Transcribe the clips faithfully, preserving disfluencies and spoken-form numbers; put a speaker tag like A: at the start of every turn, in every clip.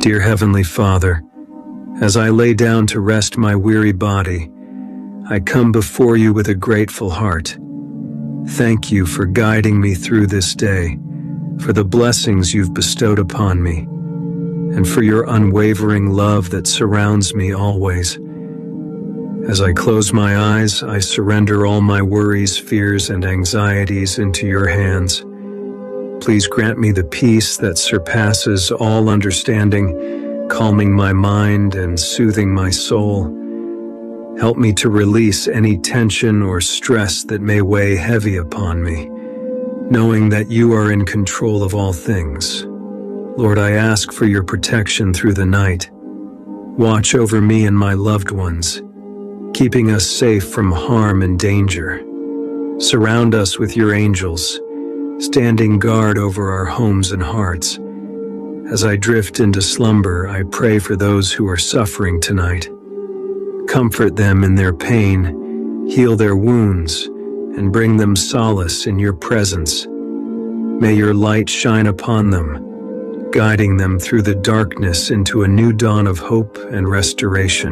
A: Dear Heavenly Father, as I lay down to rest my weary body, I come before you with a grateful heart. Thank you for guiding me through this day, for the blessings you've bestowed upon me, and for your unwavering love that surrounds me always. As I close my eyes, I surrender all my worries, fears, and anxieties into your hands. Please grant me the peace that surpasses all understanding, calming my mind and soothing my soul. Help me to release any tension or stress that may weigh heavy upon me, knowing that you are in control of all things. Lord, I ask for your protection through the night. Watch over me and my loved ones, keeping us safe from harm and danger. Surround us with your angels, standing guard over our homes and hearts. As I drift into slumber, I pray for those who are suffering tonight. Comfort them in their pain, heal their wounds, and bring them solace in your presence. May your light shine upon them, guiding them through the darkness into a new dawn of hope and restoration.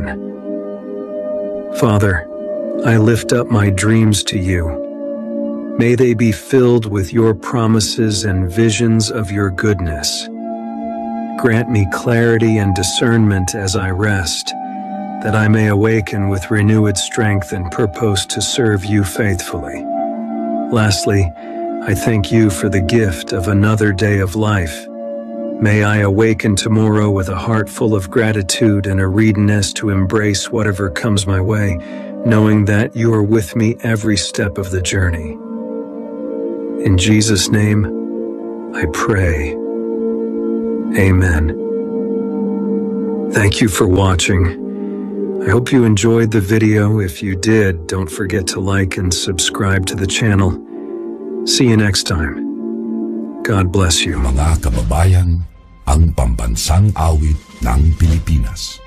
A: Father, I lift up my dreams to you. May they be filled with your promises and visions of your goodness. Grant me clarity and discernment as I rest, that I may awaken with renewed strength and purpose to serve you faithfully. Lastly, I thank you for the gift of another day of life. May I awaken tomorrow with a heart full of gratitude and a readiness to embrace whatever comes my way, knowing that you are with me every step of the journey. In Jesus' name, I pray. Amen. Thank you for watching. I hope you enjoyed the video. If you did, don't forget to like and subscribe to the channel. See you next time. God bless you.
B: Mga kababayan, ang pambansang awit ng Pilipinas.